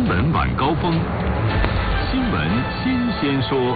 闻晚高峰，新闻新鲜说。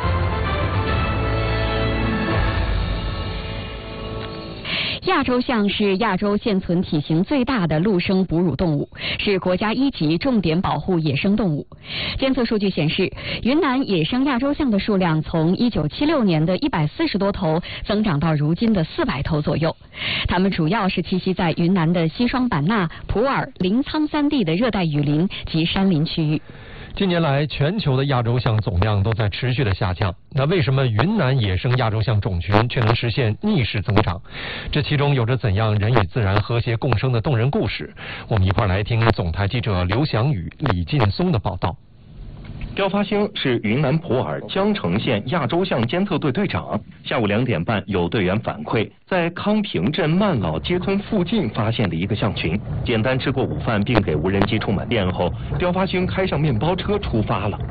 亚洲象是亚洲现存体型最大的陆生哺乳动物，是国家1级重点保护野生动物。监测数据显示，云南野生亚洲象的数量从1976年的140多头增长到如今的400头左右。它们主要是栖息在云南的西双版纳、普洱、临沧3地的热带雨林及山林区域。 近年来，全球的亚洲象总量都在持续的下降。那为什么云南野生亚洲象种群却能实现逆势增长？这其中有着怎样人与自然和谐共生的动人故事？我们一块来听总台记者刘翔宇、李劲松的报道。 刁发兴是云南普洱江城县亚洲象监测队队长。下午2点半，有队员反馈，在康平镇曼老街村附近发现了一个象群。简单吃过午饭，并给无人机充满电后，刁发兴开上面包车出发了。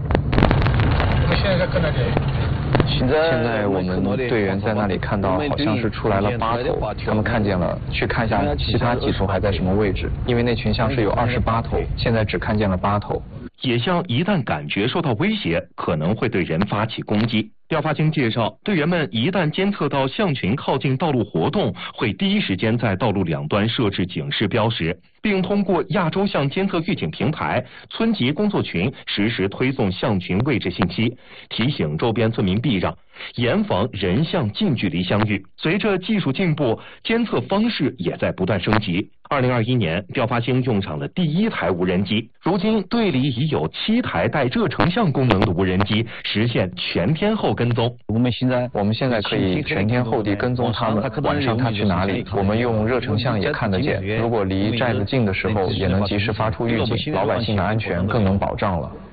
现在我们队员在那里看到，好像是出来了8头，他们看见了，去看一下其他几头还在什么位置，因为那群象是有28头，现在只看见了8头。 野象一旦感觉受到威胁，可能会对人发起攻击。刁发兴介绍，队员们一旦监测到象群靠近道路活动，会第一时间在道路两端设置警示标识，并通过亚洲象监测预警平台、村级工作群实时推送象群位置信息，提醒周边村民避让，严防人象近距离相遇。随着技术进步，监测方式也在不断升级。2021年，刁发兴用上了第1台无人机，如今队里已有7台带热成像功能的无人机，实现全天候跟踪。 我们现在可以全天候地跟踪他们，晚上他去哪里，我们用热成像也看得见。如果离寨子近的时候，也能及时发出预警，老百姓的安全更能保障了。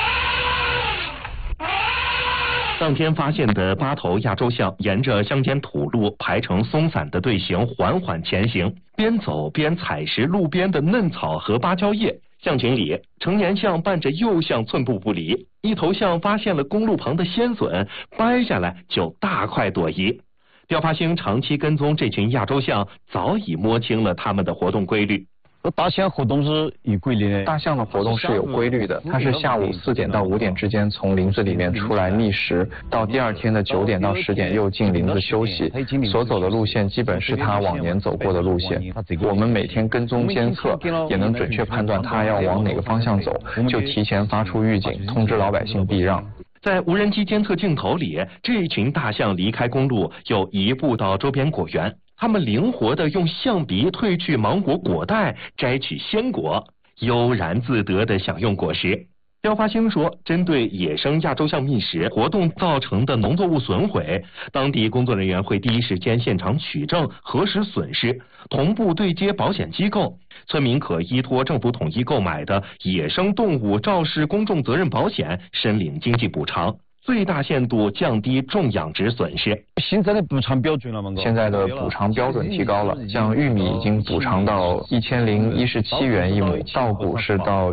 当天发现的8头亚洲象沿着乡间土路排成松散的队形缓缓前行，边走边采食路边的嫩草和芭蕉叶。象群里，成年象伴着幼象寸步不离，一头象发现了公路旁的鲜笋，掰下来就大快朵颐。刁发兴长期跟踪这群亚洲象，早已摸清了它们的活动规律。 大象活动是有规律的。大象的活动是有规律的，它是下午4点到5点之间从林子里面出来觅食，到第2天的9点到10点又进林子休息。所走的路线基本是它往年走过的路线。我们每天跟踪监测，也能准确判断它要往哪个方向走，就提前发出预警，通知老百姓避让。 在无人机监测镜头里，这群大象离开公路，又移步到周边果园。它们灵活地用象鼻褪去芒果果带，摘取鲜果，悠然自得地享用果实。刁发兴说，针对野生亚洲象觅食活动造成的农作物损毁，当地工作人员会第一时间现场取证，核实损失，同步对接保险机构。村民可依托政府统一购买的野生动物肇事公众责任保险申领经济补偿，最大限度降低种养殖损失。 现在的补偿标准了吗？现在的补偿标准提高了，像玉米已经补偿到1017元一亩，稻谷是到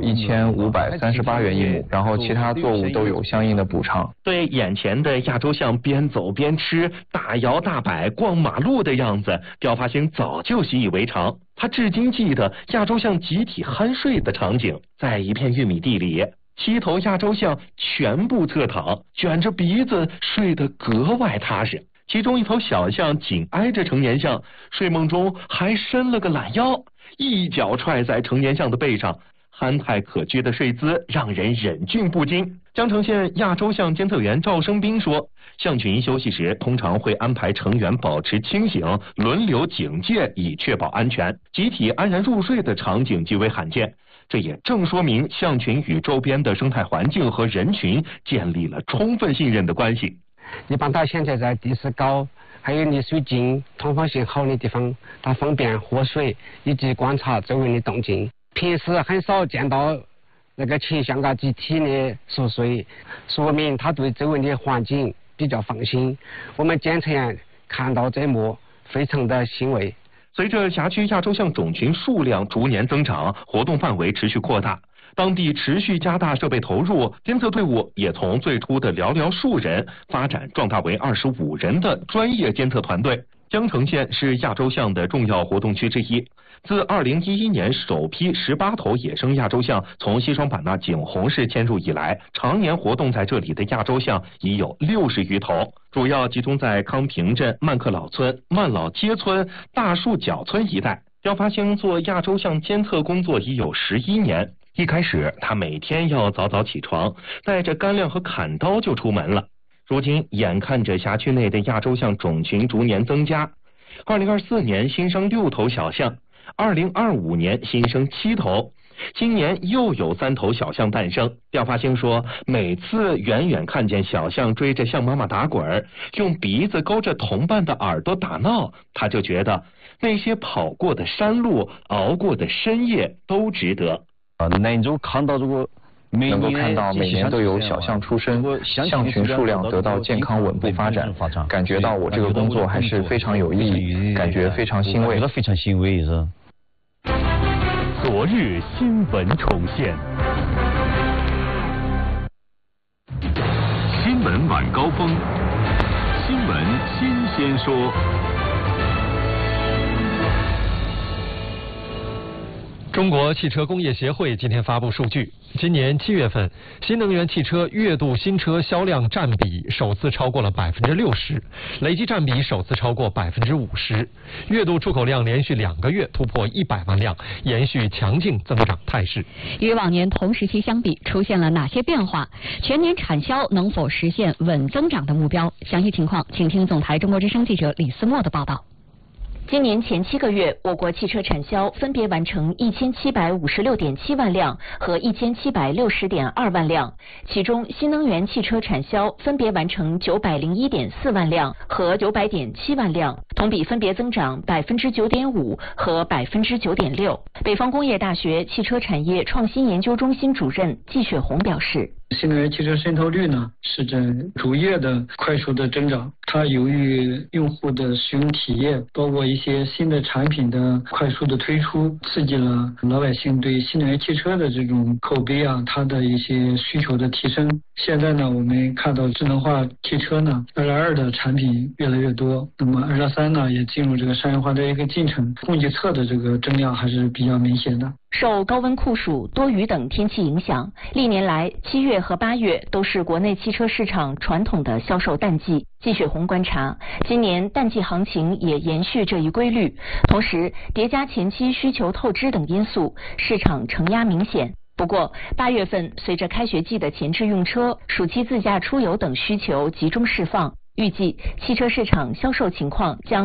1538元一亩，然后其他作物都有相应的补偿。 对眼前的亚洲象边走边吃、大摇大摆逛马路的样子，刁发兴早就习以为常。他至今记得亚洲象集体酣睡的场景，在一片玉米地里，7头亚洲象全部侧躺，卷着鼻子睡得格外踏实。其中一头小象紧挨着成年象，睡梦中还伸了个懒腰，一脚踹在成年象的背上，憨态可掬的睡姿让人忍俊不禁。江城县亚洲象监测员赵生斌说，象群休息时通常会安排成员保持清醒，轮流警戒，以确保安全。集体安然入睡的场景极为罕见。这也正说明象群与周边的生态环境和人群建立了充分信任的关系。 一般大象在地势高，还有离水近、通风性好的地方，它方便喝水以及观察周围的动静。平时很少见到那个群象集体的熟睡，说明它对周围的环境比较放心。我们监测员看到这幕，非常的欣慰。 随着辖区亚洲象种群数量逐年增长，活动范围持续扩大，当地持续加大设备投入，监测队伍也从最初的寥寥数人发展壮大为25人的专业监测团队。江城县是亚洲象的重要活动区之一， 自2011年首批18头野生亚洲象从西双版纳景洪市迁入以来，常年活动在这里的亚洲象已有60余头，主要集中在康平镇、曼克老村、曼老街村、大树角村一带。刁发兴做亚洲象监测工作已有11年。一开始，他每天要早早起床，带着干粮和砍刀就出门了。如今，眼看着辖区内的亚洲象种群逐年增加，2024年新生6头小象，2025年新生7头，今年又有3头小象诞生。刁发兴说，每次远远看见小象追着象妈妈打滚，用鼻子勾着同伴的耳朵打闹，他就觉得那些跑过的山路、熬过的深夜都值得。 能够看到每年都有小象出生，象群数量得到健康稳步发展，感觉到我这个工作还是非常有意义，感觉非常欣慰。 昨日新闻重现，新闻晚高峰，新闻新鲜说。 中国汽车工业协会今天发布数据，今年7月份，新能源汽车月度新车销量占比首次超过了60%，累计占比首次超过50%，月度出口量连续2个月突破100万辆，延续强劲增长态势。 与往年同时期相比，出现了哪些变化？全年产销能否实现稳增长的目标？详细情况，请听总台中国之声记者李思墨的报道。 今年前7个月，我国汽车产销分别完成1756.7万辆和1760.2万辆，其中新能源汽车产销分别完成901.4万辆和900.7万辆，同比分别增长9.5%和9.6%。北方工业大学汽车产业创新研究中心主任季雪红表示， 新能源汽车渗透率呢是在逐月的快速的增长，它由于用户的使用体验，包括一些新的产品的快速的推出，刺激了老百姓对新能源汽车的这种口碑啊，它的一些需求的提升。现在呢，我们看到智能化汽车呢2.2的产品越来越多，那么2.3呢也进入这个商业化的一个进程，供给侧的这个增量还是比较明显的。 受高温酷暑、多雨等天气影响，历年来7月和8月都是国内汽车市场传统的销售淡季。季雪红观察，今年淡季行情也延续这一规律，同时叠加前期需求透支等因素，市场承压明显。不过8月份随着开学季的前置用车、暑期自驾出游等需求集中释放，预计汽车市场销售情况将